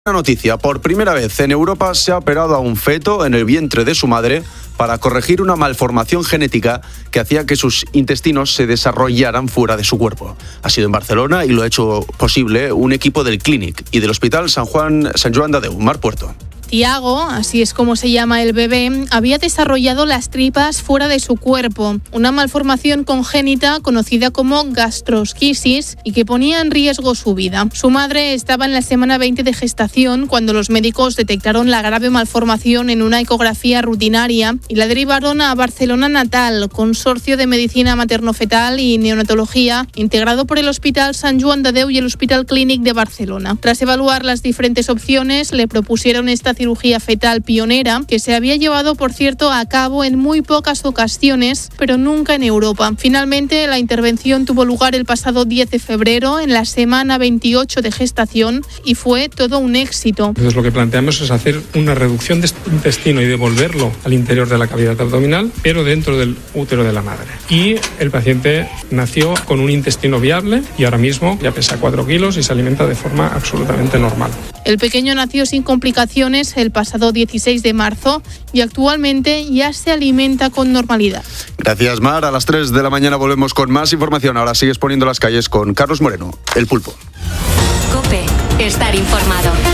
Una noticia, por primera vez en Europa se ha operado a un feto en el vientre de su madre para corregir una malformación genética que hacía que sus intestinos se desarrollaran fuera de su cuerpo. Ha sido en Barcelona y lo ha hecho posible un equipo del Clínic y del Hospital Sant Joan de Déu, Mar Puerto. Tiago, así es como se llama el bebé, había desarrollado las tripas fuera de su cuerpo, una malformación congénita conocida como gastrosquisis y que ponía en riesgo su vida. Su madre estaba en la semana 20 de gestación cuando los médicos detectaron la grave malformación en una ecografía rutinaria y la derivaron a Barcelona Natal, Consorcio de Medicina Materno-Fetal y Neonatología, integrado por el Hospital Sant Joan de Déu y el Hospital Clínic de Barcelona. Tras evaluar las diferentes opciones, le propusieron esta cirugía fetal pionera, que se había llevado, por cierto, a cabo en muy pocas ocasiones, pero nunca en Europa. Finalmente, la intervención tuvo lugar el pasado 10 de febrero, en la semana 28 de gestación, y fue todo un éxito. Entonces, lo que planteamos es hacer una reducción de este intestino y devolverlo al interior de la cavidad abdominal, pero dentro del útero de la madre. Y el paciente nació con un intestino viable y ahora mismo ya pesa 4 kilos y se alimenta de forma absolutamente normal. El pequeño nació sin complicaciones el pasado 16 de marzo y actualmente ya se alimenta con normalidad. Gracias, Mar. A las 3 de la mañana volvemos con más información. Ahora sigues poniendo las calles con Carlos Moreno, El Pulpo. COPE. Estar informado.